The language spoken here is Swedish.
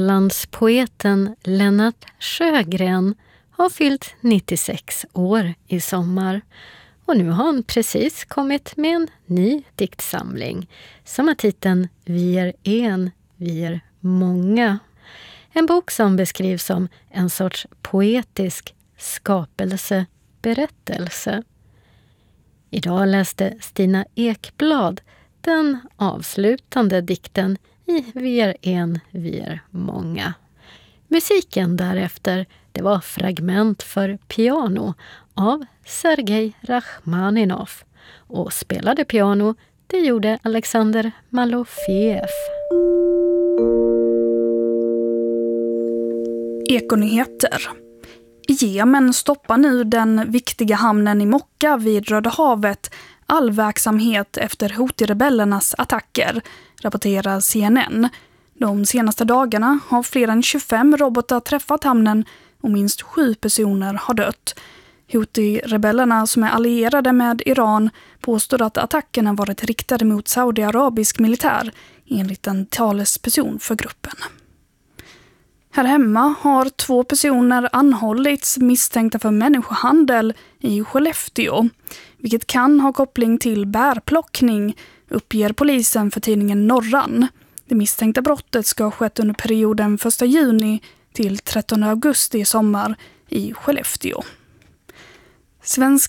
Smålandspoeten Lennart Sjögren har fyllt 96 år i sommar. Och nu har han precis kommit med en ny diktsamling som har titeln Vi är en, vi är många. En bok som beskrivs som en sorts poetisk skapelseberättelse. Idag läste Stina Ekblad den avslutande dikten i Vi är en, vi är många. Musiken därefter, det var fragment för piano av Sergej Rachmaninov. Och spelade piano, det gjorde Alexander Malofeev. Ekonyheter. I Jemen stoppar nu den viktiga hamnen i Mokka vid Röda havet all verksamhet efter Houthi-rebellernas attacker, rapporterar CNN. De senaste dagarna har fler än 25 robotar träffat hamnen och minst 7 personer har dött. Houthi-rebellerna som är allierade med Iran påstår att attackerna varit riktade mot saudiarabisk militär enligt en talesperson för gruppen. Här hemma har 2 personer anhållits misstänkta för människohandel i Skellefteå, vilket kan ha koppling till bärplockning, uppger polisen för tidningen Norran. Det misstänkta brottet ska ha skett under perioden 1 juni till 13 augusti i sommar i Skellefteå.